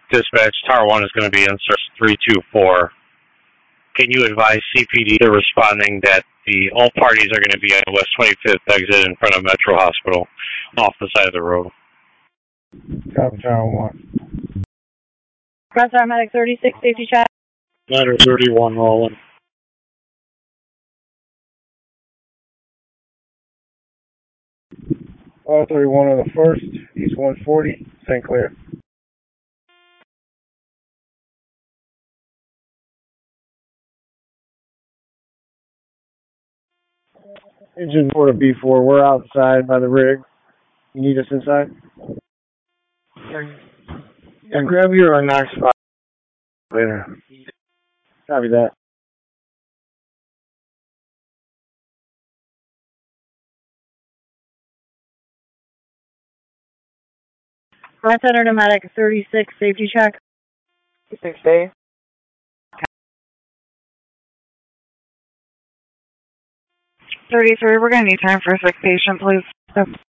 Dispatch, Tower 1 is going to be in source 324. Can you advise CPD they're responding that all parties are going to be on the West 25th exit in front of Metro Hospital off the side of the road? Copy, Tower 1. Cross Medic 36, safety check. Ladder 31 rolling. R31 on the 1st, East 140, St. Clair. Engine Porter B4, we're outside by the rig. You need us inside? Yeah, grab your knock spot later. Copy that. Cross Medic 36, safety check. 6 days. 33, we're going to need time for a sick patient, please.